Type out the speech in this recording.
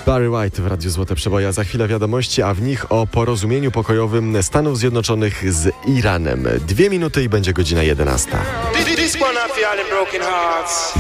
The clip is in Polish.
Barry White w Radiu Złote Przeboje, a za chwilę wiadomości, a w nich o porozumieniu pokojowym Stanów Zjednoczonych z Iranem. 2 minuty i będzie godzina 11.